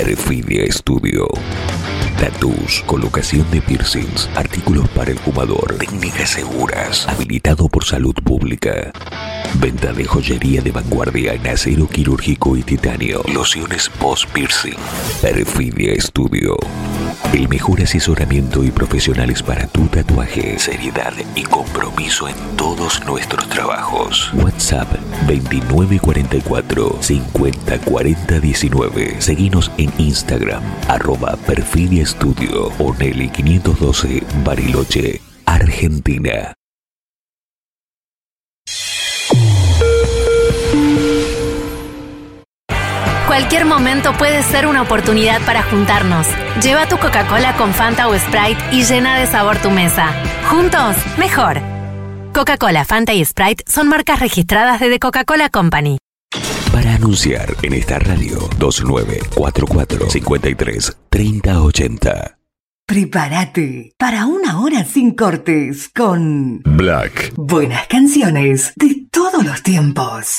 Perfidia Studio. Tatús, colocación de piercings, artículos para el fumador, técnicas seguras, habilitado por salud pública. Venta de joyería de vanguardia en acero quirúrgico y titanio. Lociones post-piercing. Perfidia Studio. El mejor asesoramiento y profesionales para tu tatuaje. Seriedad y compromiso en todos nuestros trabajos. WhatsApp 2944 504019. Seguinos en Instagram @Perfidia Studio o Nelly 512 Bariloche, Argentina. Cualquier momento puede ser una oportunidad para juntarnos. Lleva tu Coca-Cola con Fanta o Sprite y llena de sabor tu mesa. Juntos, mejor. Coca-Cola, Fanta y Sprite son marcas registradas de The Coca-Cola Company. Para anunciar en esta radio, 2944 53 3080. Prepárate para una hora sin cortes con Black. buenas canciones de todos los tiempos.